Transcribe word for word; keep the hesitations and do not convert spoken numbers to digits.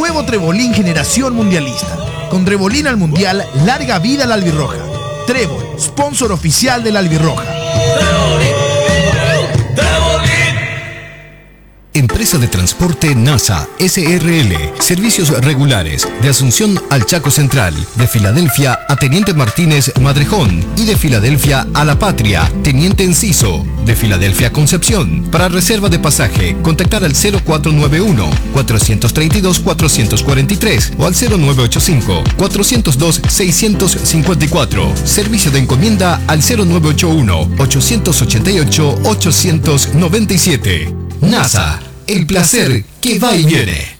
Nuevo Trebolín Generación Mundialista. Con Trebolín al Mundial, larga vida al albirroja. Trébol, sponsor oficial del albirroja. Empresa de Transporte NASA S R L. Servicios regulares de Asunción al Chaco Central, de Filadelfia a Teniente Martínez Madrejón y de Filadelfia a La Patria, Teniente Enciso, de Filadelfia a Concepción. Para reserva de pasaje, contactar al cero cuatro nueve uno, cuatro tres dos, cuatro cuatro tres o al cero nueve ocho cinco, cuatro cero dos, seis cinco cuatro. Servicio de encomienda al cero nueve ocho uno, ocho ocho ocho, ocho nueve siete. NASA, el placer que va y viene.